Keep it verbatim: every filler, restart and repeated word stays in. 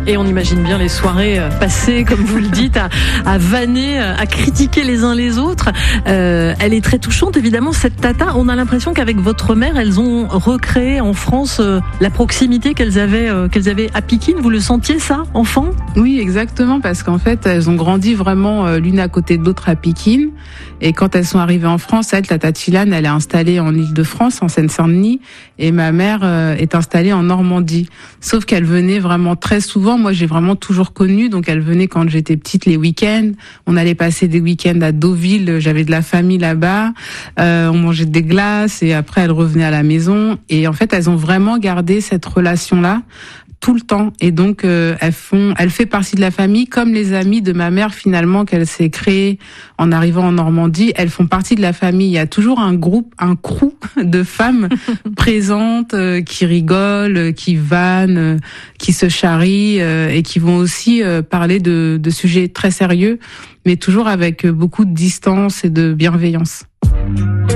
Et on imagine bien les soirées passées, comme vous le dites, à, à vanner, à critiquer les uns les autres. Euh, elle est très touchante, évidemment, cette Tata. On a l'impression qu'avec votre mère, elles ont recréé en France euh, la proximité qu'elles avaient, euh, qu'elles avaient à Pikine. Vous le sentiez, ça, enfant ? Oui, exactement, parce qu'en fait, elles ont grandi vraiment euh, l'une à côté de l'autre à Pikine. Et quand elles sont arrivées en France, elle, Tata Tilane, elle est installée en Île-de-France, en Seine-Saint-Denis, et ma mère euh, est installée en Normandie. Sauf qu'elle venait vraiment très souvent. Moi, j'ai vraiment toujours connu, donc elle venait quand j'étais petite les week-ends. On allait passer des week-ends à Deauville, j'avais de la famille là-bas. Euh, on mangeait des glaces et après elle revenait à la maison. Et en fait, elles ont vraiment gardé cette relation-là tout le temps, et donc euh, elles font, elle fait partie de la famille, comme les amis de ma mère finalement qu'elle s'est créée en arrivant en Normandie. Elles font partie de la famille. Il y a toujours un groupe, un crew de femmes présentes euh, qui rigolent, qui vannent, euh, qui se charrient euh, et qui vont aussi euh, parler de, de sujets très sérieux, mais toujours avec beaucoup de distance et de bienveillance.